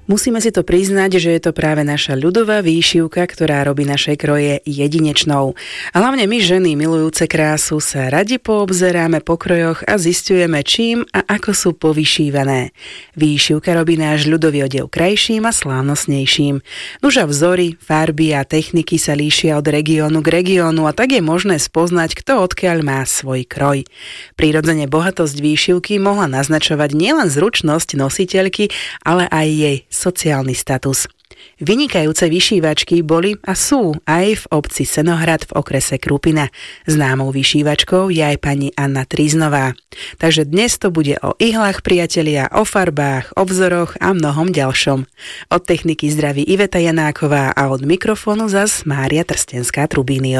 Musíme si to priznať, že je to práve naša ľudová výšivka, ktorá robí naše kroje jedinečnou. A hlavne my ženy milujúce krásu sa radi poobzeráme po krojoch a zisťujeme, čím a ako sú povyšívané. Výšivka robí náš ľudový odev krajším a slávnostnejším. Nuž a vzory, farby a techniky sa líšia od regiónu k regiónu a tak je možné spoznať, kto odkiaľ má svoj kroj. Prirodzene bohatosť výšivky mohla naznačovať nielen zručnosť nositeľky, ale aj jej sociálny status. Vynikajúce vyšívačky boli a sú aj v obci Senohrad v okrese Krupina. Známou vyšívačkou je aj pani Anna Triznová. Takže dnes to bude o ihlách, priatelia, o farbách, o vzoroch a mnohom ďalšom. Od techniky zdraví Iveta Janáková a od mikrofónu zas Mária Trstenská Trubíniová.